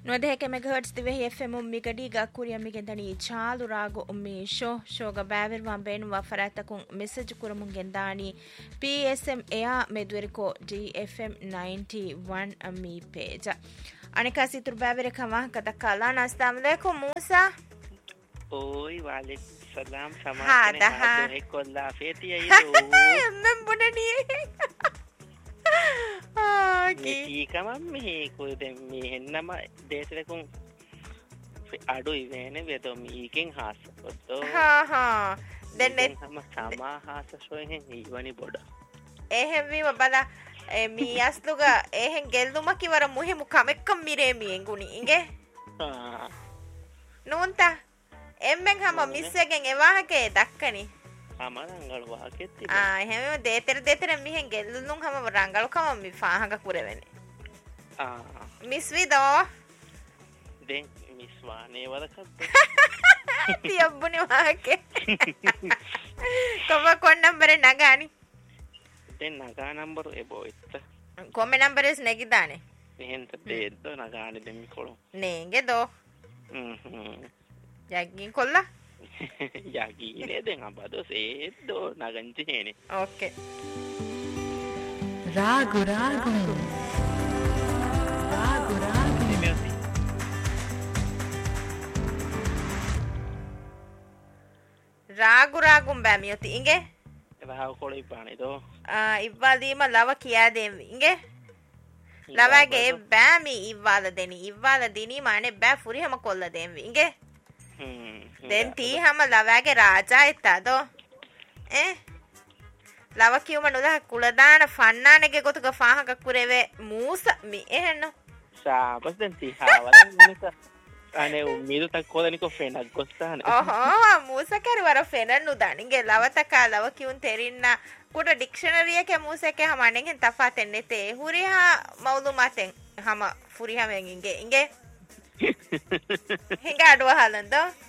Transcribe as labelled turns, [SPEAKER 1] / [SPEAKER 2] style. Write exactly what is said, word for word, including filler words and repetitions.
[SPEAKER 1] නොදෙහක මෙගහර්ට්ස් Dhivehi F M උම්මිගඩි ගක්කුරිය මිගෙන්දනි ಚಾಲು Raghu Ummi show ಶೋಗ ಬ್ಯಾವಿರ್ವಾಂ ಬೇನುವ ಫರಾತಕುಂ message ಕುರಮುಂ ಗೆಂದಾನಿ P S M ಎಯಾ ಮೆದುವೆರಿಕೋ D F M ninety-one ಅಮ್ಮಿ ಪೇಜ ಅನಿಕಾ ಸಿತುರ್ ಬ್ಯಾವಿರೆ ಕಮ ಕದಕಲ ಅಸ್ಲಾಮ್ ಅಲೈಕುಂ ಮೂಸಾ
[SPEAKER 2] ಓಯ್ ವಾಲೇಕುಂ ಸಲಾಂ ಸಮಾನೆ ಹಾದು ಕೊಲ್ಲಾ ಫೇತಿಯ ಇದು
[SPEAKER 1] ಮೆಂ ಬುನನಿ
[SPEAKER 2] කීකමම් මේ කොයිද මේ හෙන්නම දේශලකුන් අඩුයි වේනේ වෙතෝ මීකෙන් හාස ඔත්තෝ
[SPEAKER 1] හා හා දැන්
[SPEAKER 2] හම සමා හාස සොයෙන් ඊවනි බොඩ
[SPEAKER 1] එහෙම වීම බලා මී අස්ලුග එහෙන් ගෙල්දුම කිවර මුහිමු කමෙක්කම් මිරේමියෙන් ගුණි ඉගේ නෝන්තා එම්මෙන් හම මිස්සගෙන් එවාහකේ දක්කනි
[SPEAKER 2] අමරංගල වාකෙත්
[SPEAKER 1] තිබෙනවා ආ එහෙම දේතර දේතර මිහෙන් ගෙල්ලුන් හැම රංගල කම මි ෆාහක කුරවෙන්නේ
[SPEAKER 2] ආ
[SPEAKER 1] මිස් විදෝ
[SPEAKER 2] දැන් මිස් වානේ වරකත්
[SPEAKER 1] තියබ්බුනේ වාකේ කොම කොන් නම්බර නගානි
[SPEAKER 2] දැන් නගා නම්බර ඒ බොයිත්
[SPEAKER 1] කොම නම්බර එස් නැගිදානේ
[SPEAKER 2] මෙහෙන් තේද්ද නගානේ දෙමි කොළො
[SPEAKER 1] නේගේ දෝ
[SPEAKER 2] හ්ම්
[SPEAKER 1] යග්ගින් කොල්ලා
[SPEAKER 2] යගීනේ දැන් අපදෝ සේද්දෝ නගන්තිනේ
[SPEAKER 1] ඕකේ
[SPEAKER 3] රාගු රාගු රාගු රාගු
[SPEAKER 1] රාගු රාගුම් බෑමියොති ඉගේ
[SPEAKER 2] රාගු කොළේ පානේ දෝ
[SPEAKER 1] ආ ඉව්වාදීම ලව කියා දෙම් ඉගේ ලවගේ බෑමි ඉව්වාල දෙනි ඉව්වාල දිනි මානේ බෑ ෆුරිහම කොල්ල දෙම් ඉගේ දැන් තී හැම ලවගේ රාජා එත්තදෝ ඒ ලව කියුම නොදහ කුලදාන ෆන්නානගේ ගොතුක ෆාහක කුරේවේ මූස මි එහෙන්න
[SPEAKER 2] සාබස් දැන් තී හාවල මොනක අනේ උම්මීදු තක් කොදනිකෝ ෆෙනක් ගොස්තාන
[SPEAKER 1] ඔහෝ මූස කරවර ෆෙනන් නුදානිගේ ලවතක ලව කියුන් තෙරින්න කුඩ ඩික්ෂනරි එකේ මූස එකේ හමණෙන් තෆාතෙන් නෙතේ හුරිහා මවුලුමාතෙන් හම ෆුරිහා මෙන් ඉගේ ඉගේ hinga aduwa halando